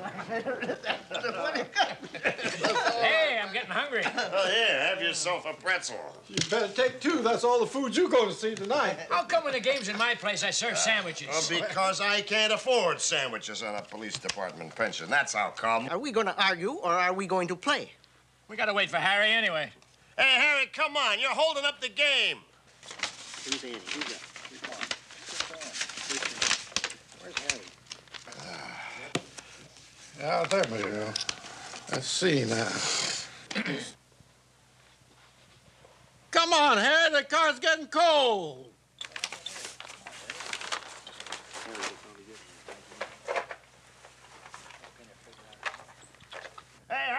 Hey, I'm getting hungry. Oh, here, have yourself a pretzel. You better take two. That's all the food you're going to see tonight. How come when the game's in my place, I serve sandwiches? Because I can't afford sandwiches on a police department pension. That's how come. Are we going to argue or are we going to play? We gotta wait for Harry anyway. Hey, Harry, come on. You're holding up the game. Who's Andy? Who's that? Where's Harry? Yeah, there we go. Let's see now. Come on, Harry. The car's getting cold.